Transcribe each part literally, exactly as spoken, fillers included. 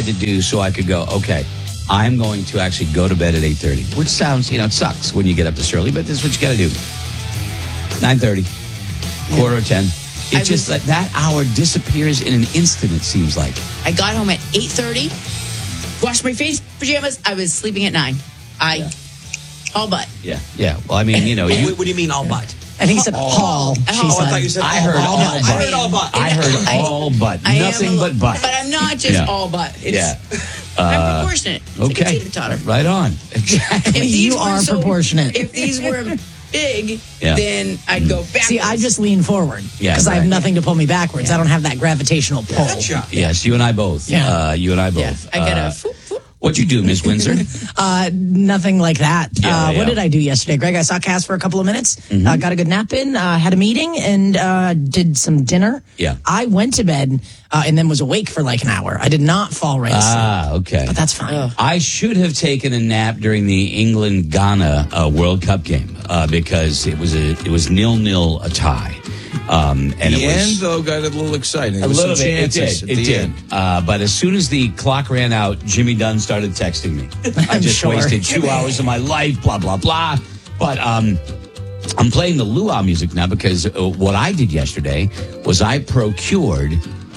had to do so I could go, okay, I'm going to actually go to bed at eight thirty, which sounds, you know, it sucks when you get up this early, but this is what you got to do. nine thirty, quarter of ten. It I just, was, like, that hour disappears in an instant, it seems like. I got home at eight thirty, washed my face, pajamas. I was sleeping at nine. I, Yeah. all but. Yeah, yeah. Well, I mean, you know. you, What, what do you mean all but? I think he said Paul. She Oh, said. I thought you said I all heard but. all I but. heard all but. I heard I- all but. I am Nothing a but li- but. But I'm not just Yeah. all but. It's, Yeah. I'm proportionate. It's like a Okay. teeter-totter. Right on. Exactly. If these You were are so- proportionate. If these were big, Yeah. then I'd go backwards. See, I just lean forward Yeah, because I have right. nothing to pull me backwards. I don't have that gravitational pull. Gotcha. Yes, you and I both. Yeah. Uh, you and I both. Yeah, I get Uh, a. Foop, foop. What'd you do, Miss Windsor? Uh, nothing like that. Yeah, uh, yeah. What did I do yesterday, Greg? I saw Cass for a couple of minutes. Mm-hmm. Uh, got a good nap in. Uh, had a meeting and uh, did some dinner. Yeah. I went to bed uh, and then was awake for like an hour. I did not fall right asleep, ah, okay. but that's fine. I should have taken a nap during the England Ghana uh, World Cup game uh, because it was a it was nil nil a tie, um, and The it end, was though, got a little exciting. There a was little some bit. It chances did. at It the did. end. Uh, but as soon as the clock ran out, Jimmy Dunn started texting me. I I'm just sure. wasted two hours of my life. Blah blah blah. But um, I'm playing the luau music now because uh, what I did yesterday was I procured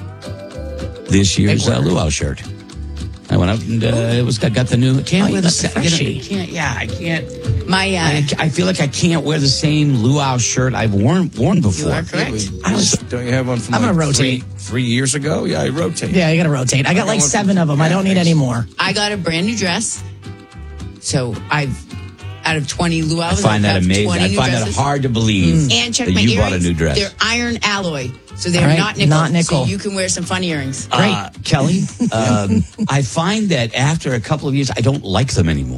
this year's uh, luau shirt. I went out and uh, it was got, got the new. Can't Oh, wear you the got the sa- you know, freshie. I can't. Yeah, I can't. My, uh, I, I feel like I can't wear the same luau shirt I've worn worn before. are correct. I was, Don't you have one from I'm like gonna rotate. Three, three years ago? Yeah, I rotate. yeah, you got to rotate. I got like one seven from- of them. I don't need any more. I got a brand new dress. So I've, out of twenty luau's, I find I've that got amazing. twenty I new find dresses. that hard to believe And check that my you earrings. bought a new dress. They're iron alloy, so they're All right, not nickel. not nickel. So you can wear some fun earrings. Uh, Kelly, um, I find that after a couple of years, I don't like them anymore.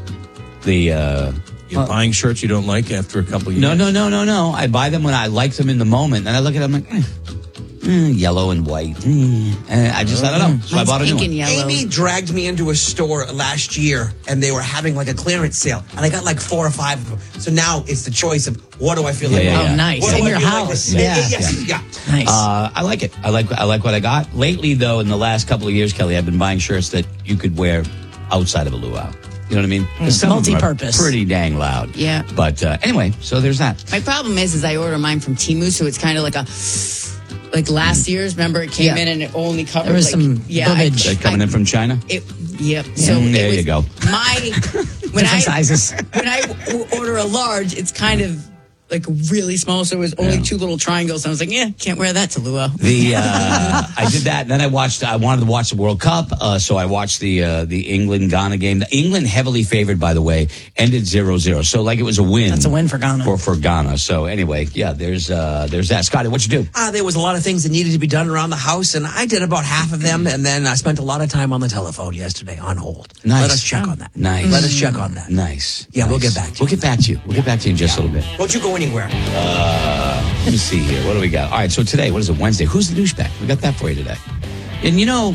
The uh, You're buying shirts you don't like after a couple of years. no, no, no, no, no. I buy them when I like them in the moment, and I look at them like eh, eh, yellow and white. Eh. And I just I don't know. So I Mine's bought a new pink one. and yellow. Amy dragged me into a store last year, and they were having like a clearance sale, and I got like four or five of them. So now it's the choice of what do I feel like? Yeah, yeah, Oh, yeah. nice. What do In I your feel like house. this- Yeah. Yes, yeah. Nice. Uh, I like it. I like I like what I got. Lately, though, in the last couple of years, Kelly, I've been buying shirts that you could wear outside of a luau. You know what I mean? 'Cause some of them are Multi-purpose. pretty dang loud. Yeah. But uh, anyway, so there's that. My problem is, is I order mine from Temu, so it's kind of like a, like last year's. Remember, it came Yeah. in and it only covered. There was like, some yeah, I- boobage. Is that coming I- in from China? It, yep. So Mm, it there was you go. My when Different I sizes. when I w- order a large, it's kind of like really small. So it was only Yeah. two little triangles. And I was like, yeah, can't wear that to luau. The uh, I did that, and then I watched. I wanted to watch the World Cup, uh, so I watched the uh, the England Ghana game. England heavily favored, by the way, ended zero zero. So like it was a win. That's a win for Ghana. For for Ghana. So anyway, yeah, there's uh, there's that. Scotty, what you do? Uh, there was a lot of things that needed to be done around the house, and I did about half of them, and then I spent a lot of time on the telephone yesterday on hold. Nice. Let us check on that. Nice. Let us check on that. Nice. Yeah, we'll Nice. get back to We'll you. get back to you. We'll get back to you in just a little bit. Don't you go anywhere. Let me see here. What do we got? All right, so today, what is it, Wednesday? Who's the douchebag? We got that for you today. And you know,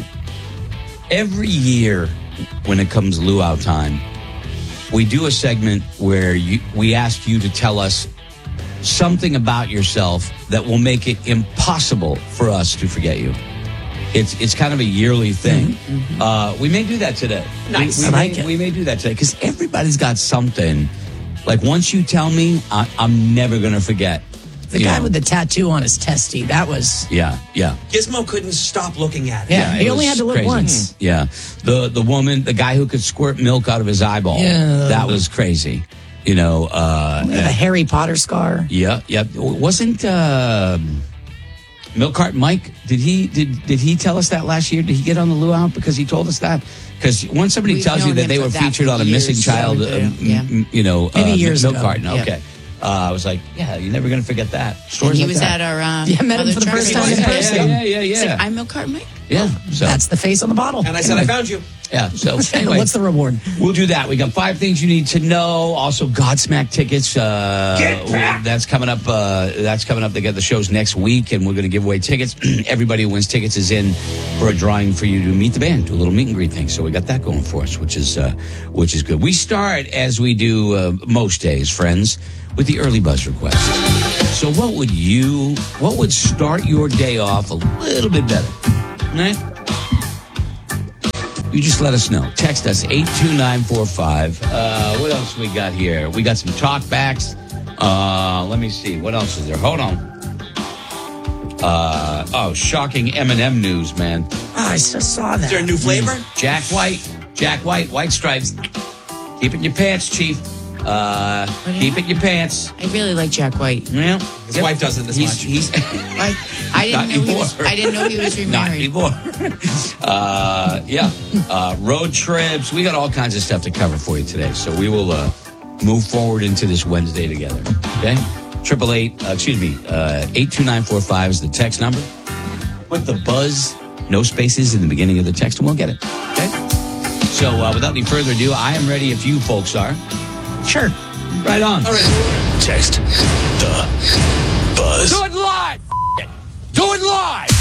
every year when it comes luau time, we do a segment where you, we ask you to tell us something about yourself that will make it impossible for us to forget you. It's it's kind of a yearly thing. Uh, we may do that today. Nice. We, we I like may, it. We may do that today because everybody's got something. Like once you tell me, I, I'm never going to forget. The You guy know. with the tattoo on his testy, that was... Yeah, yeah. Gizmo couldn't stop looking at it. Yeah, it he only was had to look crazy. once. Yeah. The the woman, the guy who could squirt milk out of his eyeball. Yeah. That was crazy. You know, uh, The Harry Potter scar. yeah, yeah. Wasn't uh, Milk Cart Mike? Did he did did he tell us that last year? Did he get on the luau because he told us that? Because once somebody We've tells you known that him they for were that featured for on a years. missing child, Yeah, uh, yeah. m- Yeah. m- you know, Maybe uh, years Milk ago. Carton. Yeah. Okay. Uh, I was like, yeah, you're never going to forget that. And Stories he like was that. at our uh, Yeah, met him other for the truck first race. time in yeah, person. yeah, yeah, yeah, He's yeah. like, I'm Milk Cart Mike. Yeah. So That's the face on the bottle. And I said, I found you. yeah. So anyway, What's the reward? we'll do that. We got five things you need to know. Also, Godsmack tickets. Uh, Get back. That's coming up. Uh, that's coming up. They got the shows next week, and we're going to give away tickets. Everybody who wins tickets is in for a drawing for you to meet the band, do a little meet and greet thing. So we got that going for us, which is uh, which is good. We start as we do uh, most days, friends, with the early buzz request. So, what would you? What would start your day off a little bit better? Right? you just let us know. Text us eight two nine four five. Uh, what else we got here? We got some talkbacks. Uh, let me see. What else is there? Hold on. Uh, oh, shocking Eminem news, man. Oh, I just saw that. Is there a new flavor? Jack White. Jack White. White stripes. Keep it in your pants, Chief. Uh, keep it in your pants. I really like Jack White. Well, His wife doesn't as he's, much. He's, I, I Not didn't know he was. anymore. I didn't know he was Not remarried. anymore. uh, yeah. Uh, road trips. We got all kinds of stuff to cover for you today. So we will uh, move forward into this Wednesday together. Okay? Triple eight, uh, excuse me, uh, eight two nine four five is the text number. Put the buzz, no spaces in the beginning of the text, and we'll get it. Okay? So uh, without any further ado, I am ready if you folks are. Sure. Right on. All right. Text the buzz. Good